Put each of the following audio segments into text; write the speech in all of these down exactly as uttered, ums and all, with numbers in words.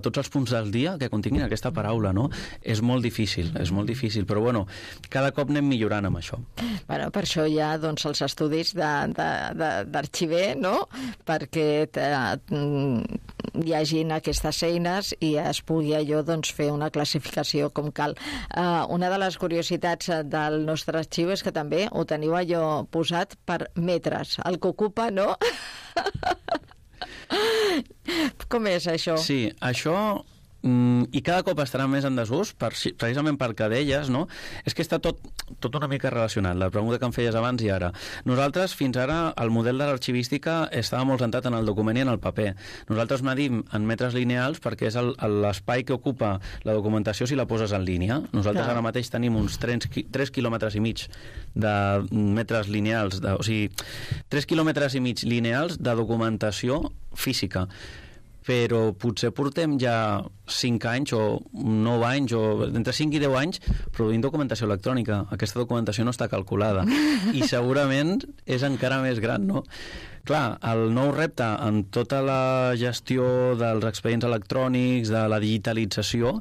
tots els punts del dia que continguin aquesta paraula, no? És molt difícil, és molt difícil, però bueno, cada cop anem millorant amb això. Bueno, per això hi ha doncs, els estudis d'arxiver, no? Perquè hi hagin aquestes eines i es pugui allò doncs, fer una classificació com cal. Uh, una de les curiositats del nostre arxiu és que també ho teniu allò posat per metres, el que ocupa, no? Com és això? Sí, això mm, i cada cop estarà més en desús per, precisament perquè deies, no? És que està tot, tot una mica relacionat, la pregunta que em feies abans i ara. Nosaltres fins ara el model de l'arxivística estava molt centrat en el document i en el paper. Nosaltres medim en metres lineals perquè és l'espai que ocupa la documentació si la poses en línia. Nosaltres Clar. Ara mateix tenim uns tres quilòmetres i mig de metres lineals, de, o sigui, tres quilòmetres i mig lineals de documentació física, però potser portem ja cinc anys o nou anys o entre cinc i deu anys produint documentació electrònica. Aquesta documentació no està calculada i segurament és encara més gran, no? Clar, el nou repte en tota la gestió dels expedients electrònics, de la digitalització,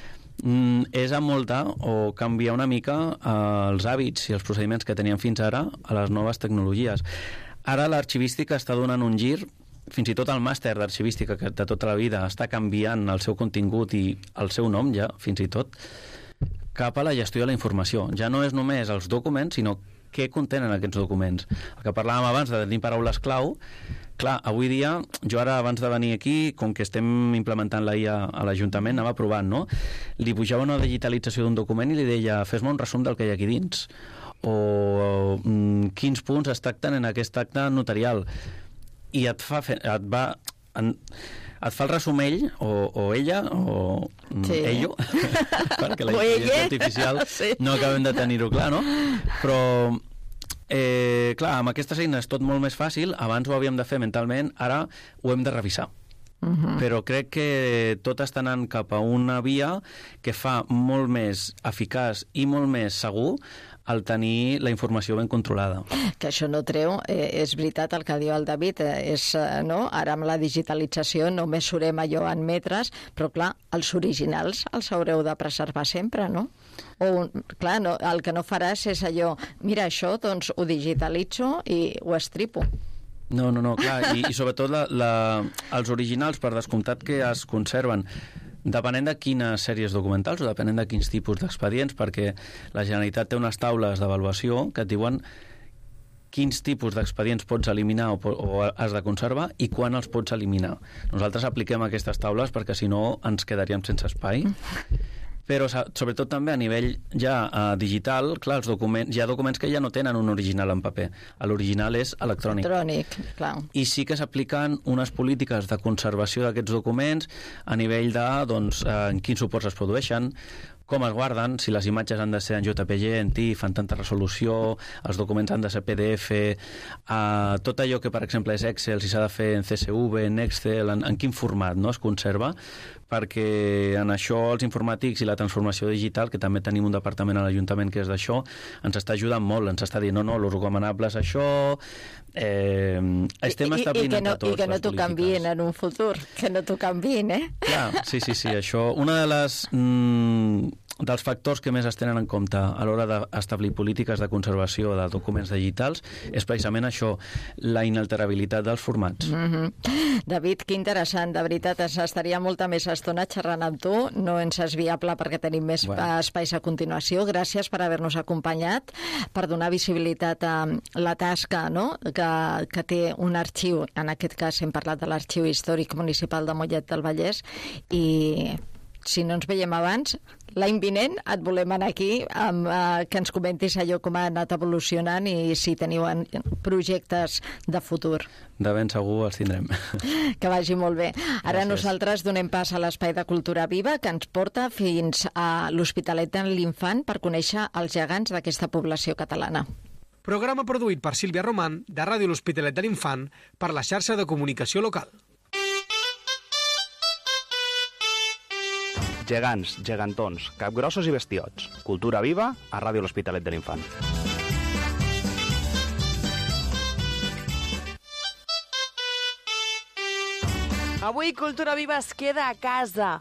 és amoltar o canviar una mica els hàbits i els procediments que teníem fins ara a les noves tecnologies. Ara l'arxivística està donant un gir, fins i tot el màster d'arxivística que de tota la vida està canviant el seu contingut i el seu nom ja, fins i tot, cap a la gestió de la informació. Ja no és només els documents, sinó què contenen aquests documents. El que parlàvem abans de tenir paraules clau, clar, avui dia, jo ara abans de venir aquí, com que estem implementant la I A a l'Ajuntament, anava provant, no? Li pujava una digitalització d'un document i li deia, fes-me un resum del que hi ha aquí dins, o mm, quins punts es tracten en aquest acte notarial, i et fa, et va, en, et fa el resum ell, o, o ella, o sí. ello, perquè la intel·ligència artificial sí. no acabem de tenir-ho clar, no? Però, eh, clar, amb aquestes eines és tot molt més fàcil, abans ho havíem de fer mentalment, ara ho hem de revisar. Uh-huh. Però crec que tot està anant cap a una via que fa molt més eficaç i molt més segur el tenir la informació ben controlada. Que això no treu, eh, és veritat el que diu el David, eh, és, eh, no? Ara amb la digitalització no mesurem allò en metres, però clar, els originals els haureu de preservar sempre, no? O, clar, no, el que no faràs és allò, mira això, doncs ho digitalitzo i ho estripo. No, no, no, clar, i, i sobretot la, la, els originals, per descomptat que es conserven, depenent de quines sèries documentals o depenent de quins tipus d'expedients, perquè la Generalitat té unes taules d'avaluació que et diuen quins tipus d'expedients pots eliminar o, o has de conservar i quan els pots eliminar. Nosaltres apliquem aquestes taules perquè si no ens quedaríem sense espai. Però sobretot també a nivell ja uh, digital, clar, els documents, hi ha documents que ja no tenen un original en paper. L'original és electrònic. Electrònic, clar. I sí que s'apliquen unes polítiques de conservació d'aquests documents a nivell de, doncs, uh, en quins suports es produeixen, com es guarden, si les imatges han de ser en J P G, en T I F, en tanta resolució, els documents han de ser P D F, uh, tot allò que, per exemple, és Excel, si s'ha de fer en C S V, en Excel, en, en quin format no, es conserva, perquè en això els informàtics i la transformació digital, que també tenim un departament a l'Ajuntament que és d'això, ens està ajudant molt, ens està dient, no, no, el recomanable és això, eh, estem establint entre no, tots i que no t'ho canviïn en un futur, que no t'ho canviïn, eh? Clar, sí, sí, sí, això, una de les... Mm, dels factors que més es tenen en compte a l'hora d'establir polítiques de conservació de documents digitals és precisament això, la inalterabilitat dels formats. Mm-hmm. David, que interessant, de veritat, ens estaria molta més estona xerrant amb tu, no ens és viable perquè tenim més bueno. espais a continuació. Gràcies per haver-nos acompanyat, per donar visibilitat a la tasca, no?, que, que té un arxiu, en aquest cas hem parlat de l'Arxiu Històric Municipal de Mollet del Vallès, i si no ens veiem abans, l'any vinent et volem anar aquí amb, uh, que ens comentis allò com ha anat evolucionant i si teniu projectes de futur. De ben segur els tindrem. Que vagi molt bé. Ara Gràcies. Nosaltres donem pas a l'Espai de Cultura Viva, que ens porta fins a l'Hospitalet de l'Infant per conèixer els gegants d'aquesta població catalana. Programa produït per Sílvia Roman, de Ràdio L'Hospitalet de l'Infant, per la xarxa de comunicació local. Gegants, gegantons, capgrossos i bestiots. Cultura viva a Ràdio L'Hospitalet de l'Infant. Avui Cultura Viva es queda a casa.